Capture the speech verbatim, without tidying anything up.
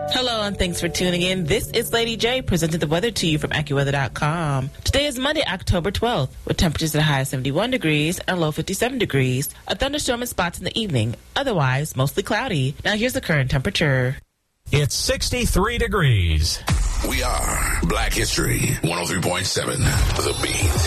Hello, and thanks for tuning in. This is Lady J presenting the weather to you from AccuWeather dot com. Today is Monday, October twelfth, with temperatures at a high of seventy-one degrees and a low of fifty-seven degrees. A thunderstorm in spots in the evening. Otherwise, mostly cloudy. Now here's the current temperature. It's sixty-three degrees. We are Black History, one oh three point seven, The Beat.